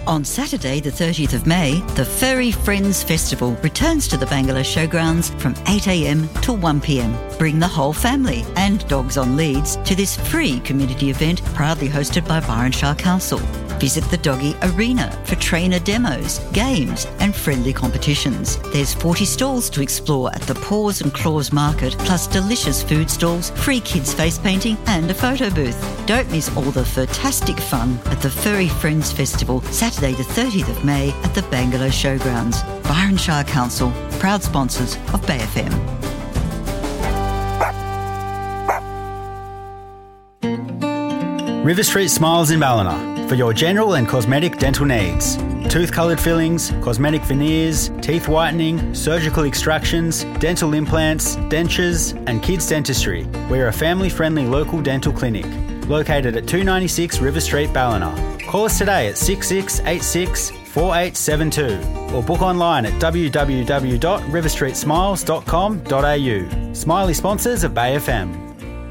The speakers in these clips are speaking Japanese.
On Saturday, the 30th of May, the Furry Friends Festival returns to the Bangalore Showgrounds from 8 a.m. till 1 p.m. Bring the whole family and dogs on leads to this free community event proudly hosted by Byron Shah Council. Visit the Doggy Arena for trainer demos, games and friendly competitions. There's 40 stalls to explore at the Paws and Claws Market, plus delicious food stalls, free kids face painting and a photo booth. Don't miss all the fantastic fun at the Furry Friends Festival, Saturday the 30th of May at the Bangalore Showgrounds. Byron Shah Council, proud sponsors of Bay FM. River Street Smiles in Ballina for your general and cosmetic dental needs. Tooth-coloured fillings, cosmetic veneers, teeth whitening, surgical extractions, dental implants, dentures and kids dentistry. We're a family-friendly local dental clinic located at 296 River Street, Ballina. Call us today at 6686 4872 or book online at www.riverstreetsmiles.com.au. Smiley sponsors of Bay FM.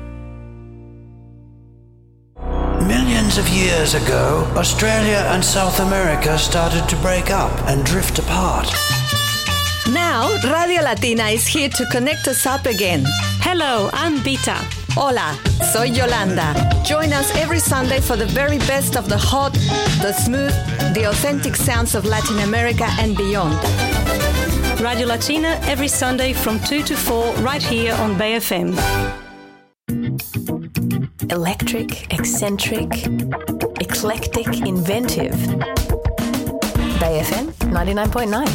Millions of years ago, Australia and South America started to break up and drift apart. Now, Radio Latina is here to connect us up again. Hello, I'm Bita. Hola, soy Yolanda. Join us every Sunday for the very best of the hot, the smooth, the authentic sounds of Latin America and beyond. Radio Latina every Sunday from 2 to 4 right here on Bay FM. Electric, eccentric, eclectic, inventive. Bay FM 99.9.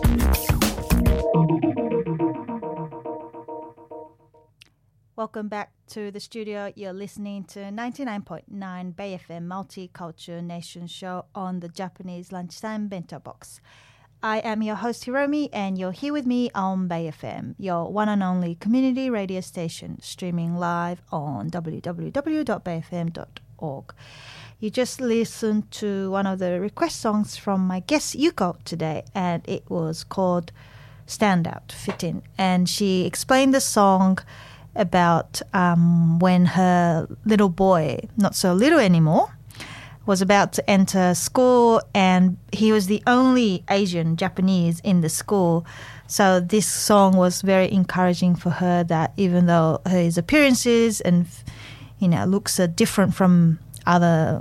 Welcome back to the studio. You're listening to 99.9 Bay FM Multicultural Nation Show on the Japanese Lunchtime Bento Box. I am your host Hiromi, and you're here with me on Bay FM, your one and only community radio station, streaming live on www.bayfm.org. You just listened to one of the request songs from my guest Yuko today, and it was called Stand Out, Fit In. And she explained the song about when her little boy, not so little anymore, was about to enter school, and he was the only Asian Japanese in the school. So this song was very encouraging for her, that even though his appearances and looks are different from other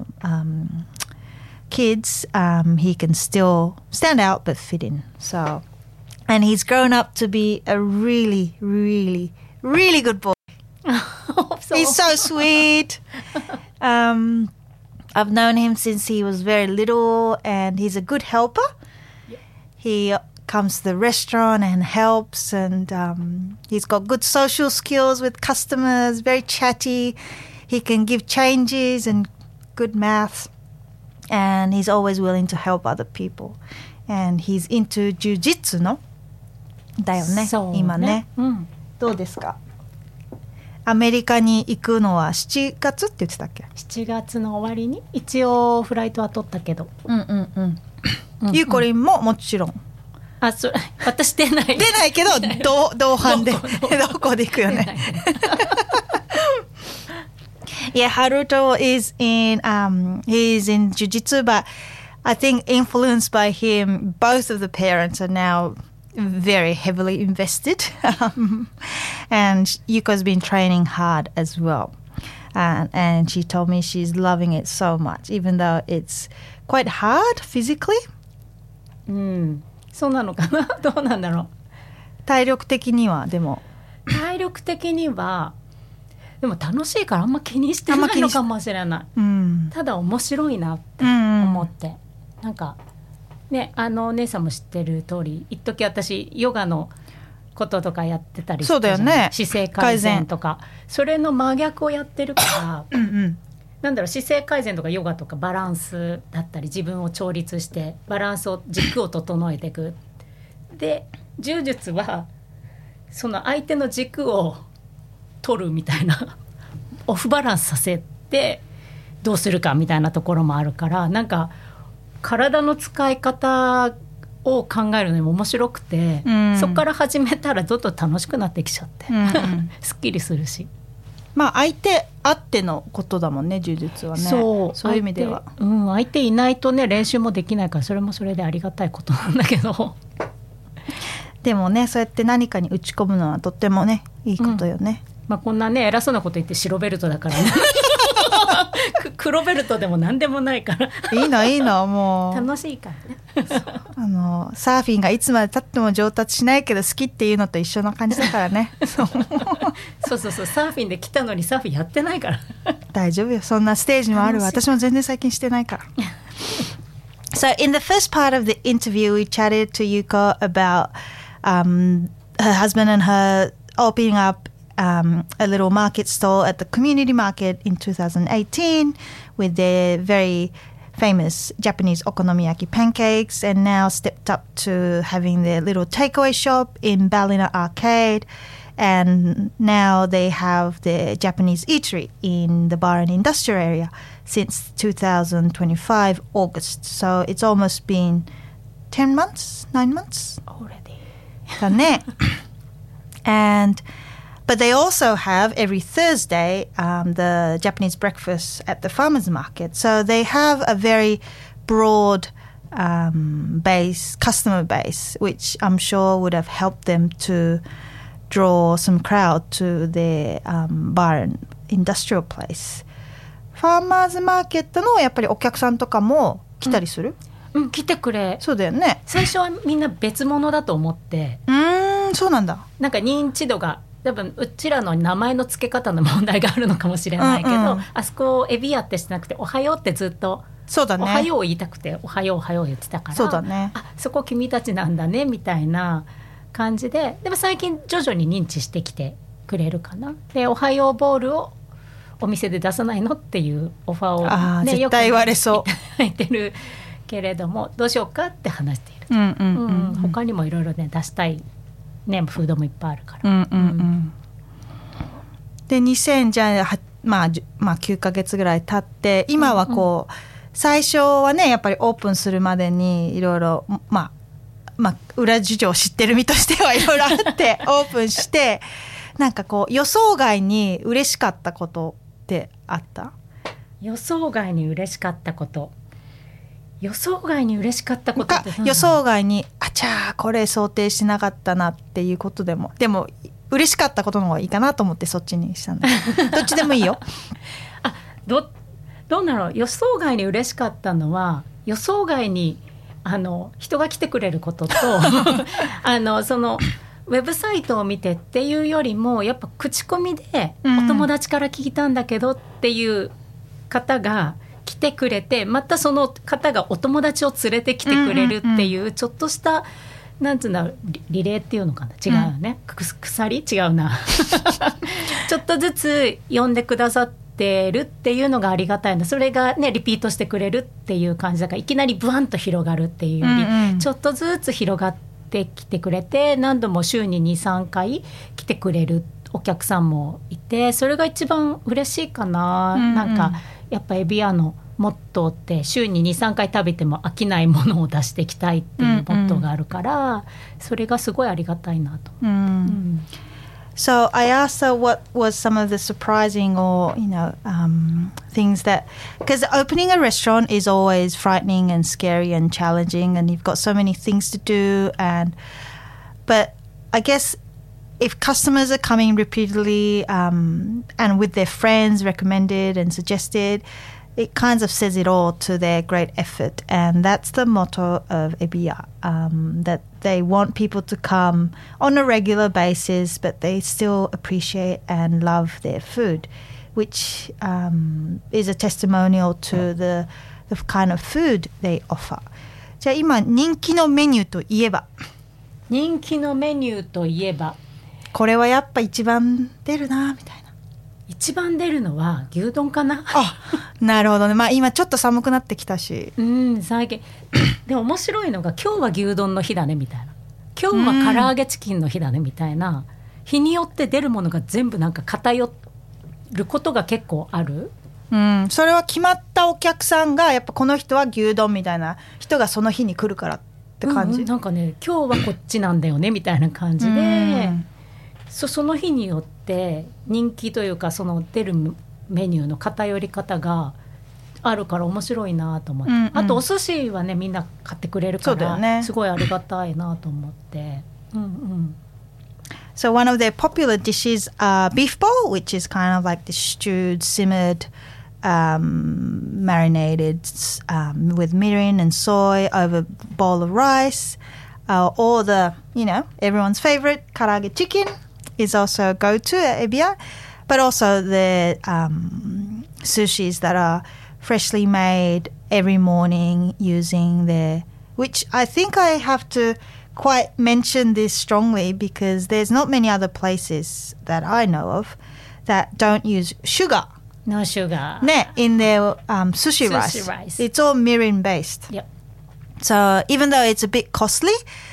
kids, he can still stand out but fit in. So, and he's grown up to be a really, really, really good boy. He's so sweet. I've known him since he was very little, and he's a good helper. Yep. He comes to the restaurant and helps, and he's got good social skills with customers, very chatty. He can give changes and good maths, and he's always willing to help other people. And he's into jiu-jitsu, no? だよね、今ね。どうですか？アメリカに行くのは7月って言ってたっけ？7 月の終わりに一応フライトは取ったけど、 ゆうこりんももちろん。 あ、それ私出ない。 出ないけど同伴でどこで行くよね。Yeah, Haruto is in he's in jiu-jitsu, but I think influenced by him, both of the parents are now very heavily invested, and Yuko's been training hard as well, and she told me she's loving it so much, even though it's quite hard physically. そうなのかな、どうなんだろう。 体力的にはでもでも楽しいからあんま気にしてないのかもしれない、ただ面白いなって思って、なんかね、お姉さんも知ってる通り、一時私ヨガのこととかやってたりして、 そうだよね、 姿勢改善とかそれの真逆をやってるからなんだろう、姿勢改善とかヨガとかバランスだったり、自分を調律してバランスを軸を整えていく。で柔術はその相手の軸を取るみたいなオフバランスさせてどうするかみたいなところもあるから、なんか体の使い方を考えるのにも面白くて、そこから始めたらどんどん楽しくなってきちゃって、すっきりするし。 まあ相手あってのことだもんね、柔術はね。そういう意味では、 相手いないとね練習もできないから、それもそれでありがたいことなんだけどでもね、そうやって何かに打ち込むのはとってもねいいことよね。 まあ、こんなね偉そうなこと言って白ベルトだからね黒ベルトでも何でもないからいいのもう楽しいからねサーフィンがいつまで経っても上達しないけど好きっていうのと一緒な感じだからねそうサーフィンで来たのにサーフィンやってないから大丈夫よ、そんなステージもあるわ。私も全然最近してないから。So in the first part of the interview we chatted to Yuko about her husband and her opening up a little market stall at the community market in 2018 with their very famous Japanese okonomiyaki pancakes, and now stepped up to having their little takeaway shop in Ballina Arcade, and now they have the Japanese eatery in the bar and industrial area since 2025 August. So it's almost been 9 months already. だねBut they also have every Thursday the Japanese breakfast at the farmers market. So they have a very broad customer base, which I'm sure would have helped them to draw some crowd to their bar and industrial place. ファーマーズマーケットのやっぱりお客さんとかも来たりする？ 来てくれ。 そうだよね。 最初はみんな別物だと思って。 そうなんだ。 なんか認知度が多分うちらの名前の付け方の問題があるのかもしれないけど、あそこをエビアってしてなくておはようってずっと、 そうだね、 おはようを言いたくておはようおはよう言ってたから、 そうだね、 そこ君たちなんだねみたいな感じで、でも最近徐々に認知してきてくれるかな。でおはようボールをお店で出さないのっていうオファーを、ね、 絶対言われそう言ってるけれども、どうしようかって話している。他にもいろいろね出したいね、フードもいっぱいあるから。 で9ヶ月ぐらい経って今はこう、最初はねやっぱりオープンするまでにいろいろ裏事情を知ってる身としてはいろいろあってオープンしてなんかこう予想外に嬉しかったことってあった？ 予想外に嬉しかったことって予想外にこれ想定しなかったなっていうことでも嬉しかったことの方がいいかなと思ってそっちにしたんだどっちでもいいよどうなの。予想外に嬉しかったのは予想外に人が来てくれることとそのウェブサイトを見てっていうよりもやっぱ口コミでお友達から聞いたんだけどっていう方が来てくれて、またその方がお友達を連れてきてくれるっていうちょっとしたなんつうんだろう、リレーっていうのかな、違うよね、鎖違うなちょっとずつ呼んでくださってるっていうのがありがたいの。それがねリピートしてくれるっていう感じだから、いきなりブワンと広がるっていうより、ちょっとずつ広がってきてくれて、何度も週に 2,3 回来てくれるお客さんもいて、それが一番嬉しいかな。なんかやっぱエビアのモットーって週に 2,3 回食べても飽きないものを出していきたいっていうモットーがあるから、それがすごいありがたいなと。 So I asked her what was some of the surprising or, things that... Because opening a restaurant is always frightening and scary and challenging, and you've got so many things to do. But I guess if customers are coming repeatedly and with their friends recommended and suggested, it kind of says it all to their great effort. And that's the motto of Ebiya, that they want people to come on a regular basis, but they still appreciate and love their food, which is a testimonial to the kind of food they offer. じゃあ今人気のメニューといえばこれはやっぱ一番出るなみたいな。 一番出るのは牛丼かな。 なるほどね。今ちょっと寒くなってきたし、 最近でも面白いのが今日は牛丼の日だねみたいな、今日は唐揚げチキンの日だねみたいな、日によって出るものが全部なんか偏ることが結構ある。 それは決まったお客さんがやっぱこの人は牛丼みたいな人がその日に来るからって感じ。 なんかね今日はこっちなんだよねみたいな感じで、 その日によって人気というかその出るメニューの偏り方があるから面白いなと思って、あとお寿司はねみんな買ってくれるから、ね、すごいありがたいなと思って、 So one of their popular dishes are beef bowl, which is kind of like the stewed, simmered, marinated with mirin and soy over a bowl of rice. Or the, everyone's favorite karaage chicken is also a go-to at Ebiya. But also the sushis that are freshly made every morning using which I think I have to quite mention this strongly because there's not many other places that I know of that don't use sugar. No sugar. In their sushi rice. It's all mirin based. Yep. So even though it's a bit costly,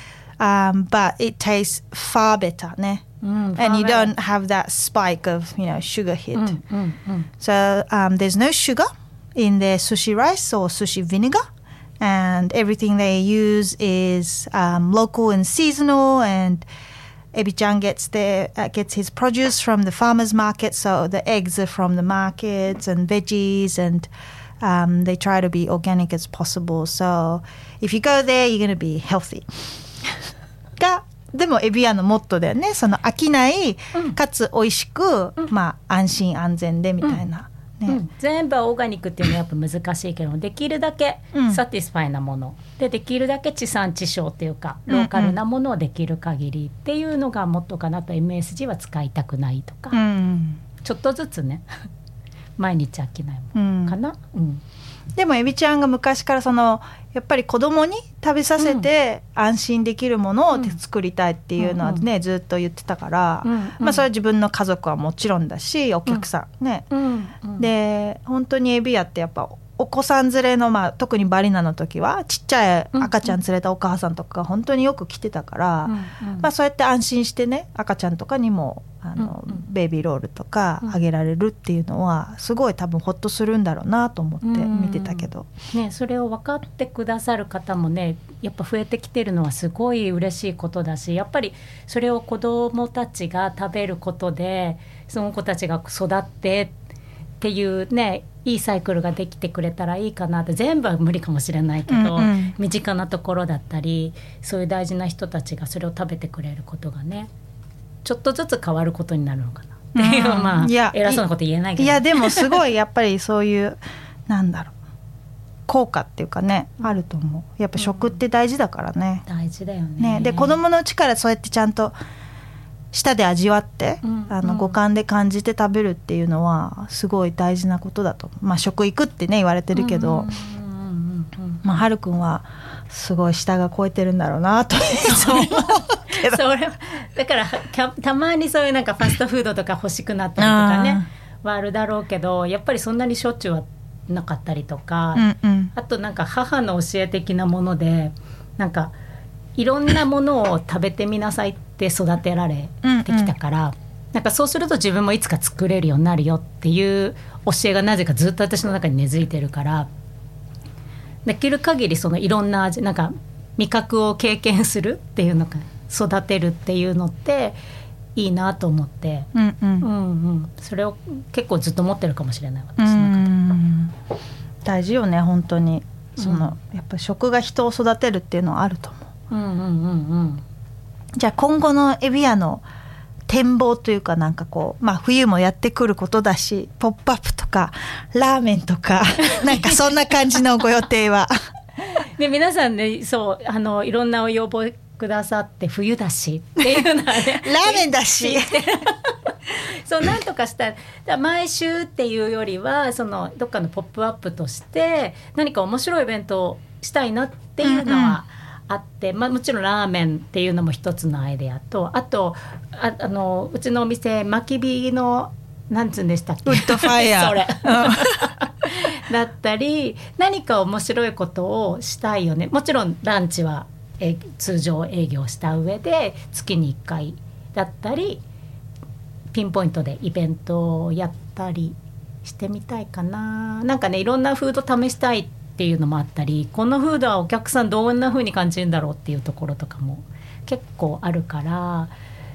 but it tastes far better. And you don't have that spike of, sugar hit. So there's no sugar in their sushi rice or sushi vinegar. And everything they use is local and seasonal. And Ebi-chan gets his produce from the farmer's market. So the eggs are from the markets and veggies. And they try to be organic as possible. So if you go there, you're going to be healthy. でもエビアのモットーだよね。その飽きない、かつ美味しく、安心安全でみたいな。 全部オーガニックっていうのはやっぱ難しいけどできるだけサティスファイなもの、できるだけ地産地消っていうかローカルなものをできる限りっていうのがモットーかなと。 MSG は使いたくないとか、ちょっとずつね毎日飽きないものかな。 でもエビちゃんが昔からやっぱり子供に食べさせて安心できるものを作りたいっていうのはね、ずっと言ってたから、それは自分の家族はもちろんだしお客さんね、で本当にエビ屋ってやっぱお子さん連れの、特にバリナの時はちっちゃい赤ちゃん連れたお母さんとかが本当によく来てたから、そうやって安心してね赤ちゃんとかにもベイビーロールとかあげられるっていうのはすごい多分ホッとするんだろうなと思って見てたけど、 それを分かってくださる方もねやっぱ増えてきてるのはすごい嬉しいことだし、やっぱりそれを子どもたちが食べることでその子たちが育ってっていうねいいサイクルができてくれたらいいかなって。全部は無理かもしれないけど、身近なところだったりそういう大事な人たちがそれを食べてくれることがねちょっとずつ変わることになるのかなっていう、偉そうなこと言えないけど、 いやでもすごいやっぱりそういう効果っていうかねあると思う。やっぱ食って大事だからね、 大事だよね。 で子供のうちからそうやってちゃんと舌で味わって、五感で感じて食べるっていうのはすごい大事なことだと。食育ってね言われてるけど、はるくんはすごい舌が超えてるんだろうなとそれだからたまにそういうファストフードとか欲しくなったりとかねはあるだろうけど、やっぱりそんなにしょっちゅうはなかったりとか、あと母の教え的なものでいろんなものを食べてみなさいって育てられてきたから、そうすると自分もいつか作れるようになるよっていう教えがなぜかずっと私の中に根付いてるから、できる限りいろんな味味覚を経験するっていうのが育てるっていうのっていいなと思って、それを結構ずっと持ってるかもしれない私の中で。 大事よね本当にやっぱり食が人を育てるっていうのはあると思う。じゃあ今後のエビ屋の展望というか冬もやってくることだしポップアップとかラーメンとかそんな感じのご予定はで皆さんねいろんなお要望くださって冬だしっていうのはねラーメンだしなんとかしたら毎週っていうよりはどっかのポップアップとして何か面白いイベントをしたいなっていうのはあって、もちろんラーメンっていうのも一つのアイデアと、あとうちのお店薪火のなんつうんでしたっけウッドファイヤーそれだったり何か面白いことをしたいよね。もちろんランチは通常営業した上で月に1回だったりピンポイントでイベントをやったりしてみたいかな。いろんなフード試したいっていうのもあったり、このフードはお客さんどんな風に感じるんだろうっていうところとかも結構あるから、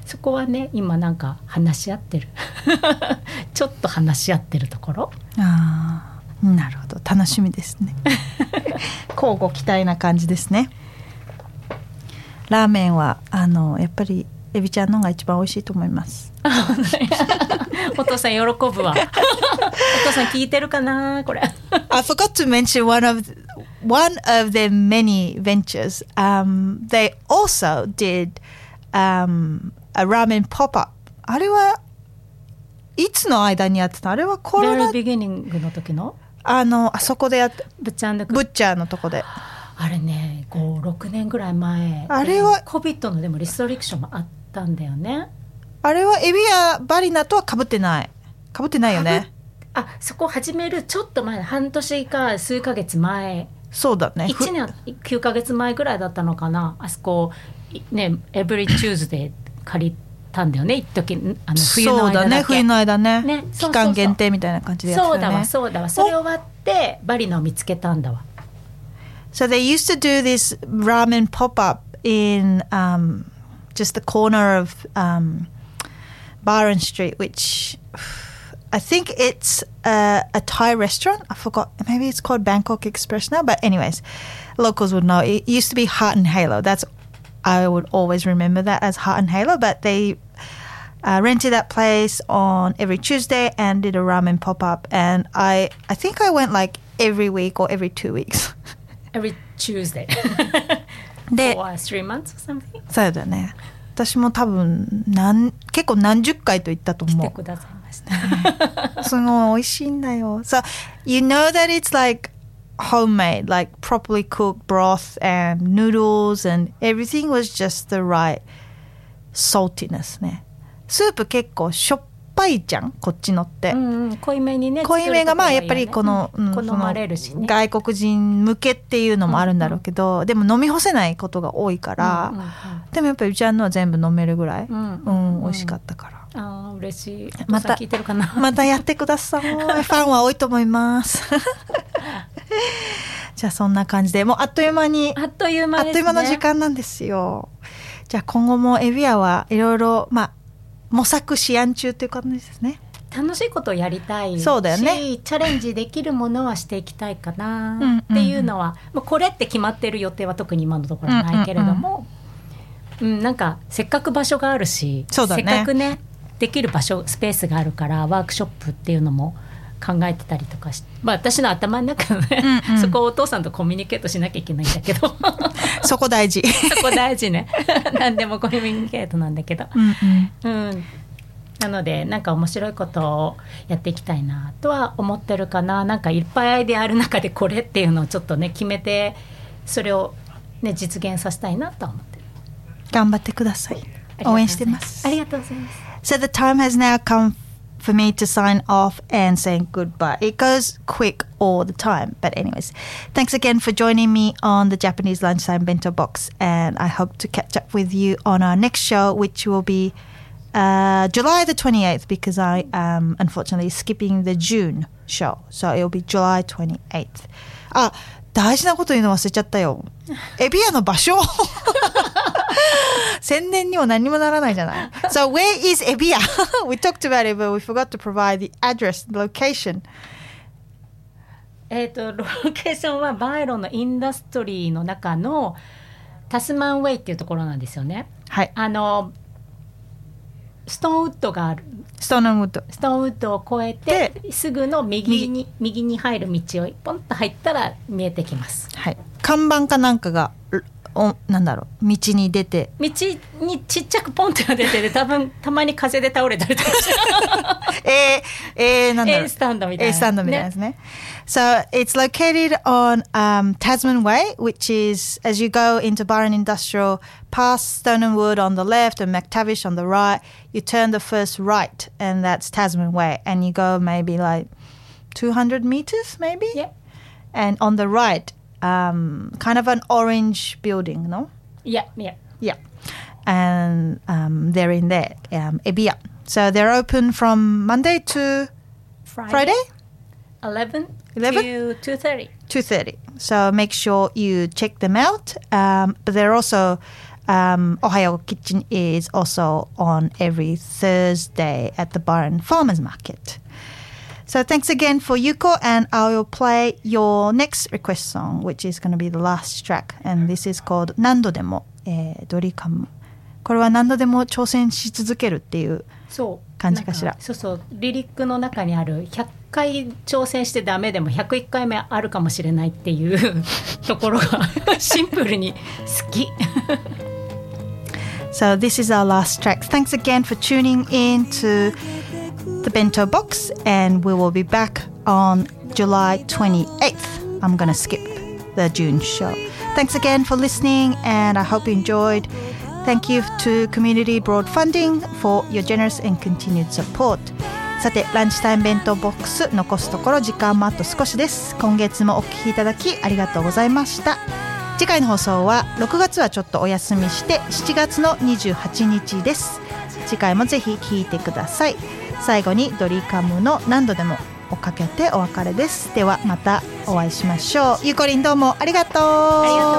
そこはね今なんか話し合ってるちょっと話し合ってるところ。 ああ、なるほど、楽しみですね交互期待な感じですね。ラーメンはやっぱりエビちゃんのが一番美味しいと思いますお父さん喜ぶわお父さん聞いてるかなこれ I forgot to mention one of their many ventures. They also did a ramen pop-up. あれはいつの間にやってた？あれはコロナ Very beginning の時のあそこでやってブッチャーのとこであれね5-6年ぐらい前あれは COVID のでもリストリクションもあったんだよね。 あれはエビやバリナとは被ってないよね。 そこ始めるちょっと前半年か数ヶ月前。 そうだね。 1年9ヶ月前ぐらいだったのかな。あそこねEvery Tuesday 借りたんだよね一時冬の間だけ。そうだね、冬の間ね期間限定みたいな感じでやってたよね。そうだわそれ終わってバリナを見つけたんだわ。 So they used to do this ramen pop-up in just the corner of Byron Street, which I think it's a Thai restaurant. I forgot. Maybe it's called Bangkok Express now. But anyways, locals would know. It used to be Heart and Halo. I would always remember that as Heart and Halo. But they rented that place on every Tuesday and did a ramen pop-up. And I think I went like every week or every 2 weeks. Every Tuesday で for 3 months or something. そうだね。私も多分結構何十回と行ったと思う。 来てくださいましたすごい美味しいんだよ。So you know that it's like homemade, like properly cooked broth and noodles and everything was just the right saltiness ね。スープ結構しょっぱいじゃんこっちのって、 濃いめにね濃いめがまあやっぱりこの、 好まれるしね、 外国人向けっていうのもあるんだろうけど、でも飲み干せないことが多いから、でもやっぱりうちのは全部飲めるぐらい、美味しかったから。 嬉しい。また聞いてるかな。 またやってください。ファンは多いと思いますじゃあそんな感じでもうあっという間にあっという間の時間なんですよ。じゃあ今後もエビアはいろいろ模索試案中という感じですね。 楽しいことをやりたいし、 そうだよね、 チャレンジできるものはしていきたいかなっていうのは、もうこれって決まってる予定は特に今のところはないけれども、なんかせっかく場所があるし、 そうだね、 せっかくねできる場所スペースがあるからワークショップっていうのも考えてたりとかして、私の頭の中のね、そこをお父さんとコミュニケートしなきゃいけないんだけどそこ大事そこ大事ね何でもコミュニケートなんだけど、なのでなんか面白いことをやっていきたいなとは思ってるかな。なんかいっぱいアイデアある中でこれっていうのをちょっとね決めてそれをね実現させたいなとは思ってる。 頑張ってください。応援してます。 ありがとうございます。 So the time has now come for me to sign off and saying goodbye. It goes quick all the time. But anyways, thanks again for joining me on the Japanese Lunchtime Bento Box. And I hope to catch up with you on our next show, which will be July the 28th, because I am unfortunately skipping the June show. So it will be July 28th. 大事なこと言うの忘れちゃったよ。エビアの場所宣伝にも何にもならないじゃない。So where is Ebiya? We talked about it, but we forgot to provide the address, the location. ロケーションはバイロンのインダストリーの中のタスマンウェイっていうところなんですよね。 はい。 ストーンウッドがある。 ストーンウッドを越えてすぐの右に入る道をポンと入ったら見えてきます。 はい。看板かなんかがなんだろう、道に出て、 道にちっちゃくポンと出てて、多分たまに風で倒れたりとかなんだろう、 A スタンドみたいな、 A スタンドみたいですね。So it's located on Tasman Way, which is as you go into Byron Industrial, past Stone and Wood on the left and McTavish on the right. You turn the first right, and that's Tasman Way, and you go maybe like 200 meters, maybe. Yeah. And on the right, kind of an orange building, no? Yeah. And they're in there, Ebiya. So they're open from Monday to Friday? 11 to 2:30. 2:30. So make sure you check them out. But they're also Ohio Kitchen is also on every Thursday at the Barn Farmers Market. So thanks again for Yuko, and I will play your next request song, which is going to be the last track, and this is called 何度でも、ドリカム。これは何度でも挑戦し続けるっていう感じかしら。 そうそう、リリックの中にある100回挑戦してダメでも101回目あるかもしれないっていうところがシンプルに好き。 So this is our last track. Thanks again for tuning in to the Bento Box, and we will be back on July 28th. I'm going to skip the June show. Thanks again for listening, and I hope you enjoyed. Thank you to Community Broad Funding for your generous and continued support. さて、ランチタイム弁当ボックス、残すところ時間もあと少しです。今月もお聞きいただきありがとうございました。次回の放送は6月はちょっとお休みして7月の28日です。次回もぜひ聞いてください。最後にドリカムの何度でもをかけてお別れです。ではまたお会いしましょう。ゆうこりんどうもありがとう。